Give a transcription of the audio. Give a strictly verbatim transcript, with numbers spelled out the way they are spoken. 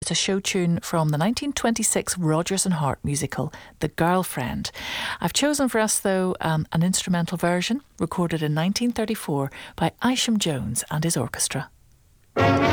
It's a show tune from the nineteen twenty-six Rodgers and Hart musical, The Girlfriend. I've chosen for us, though, um, an instrumental version recorded in nineteen thirty-four by Isham Jones and his orchestra.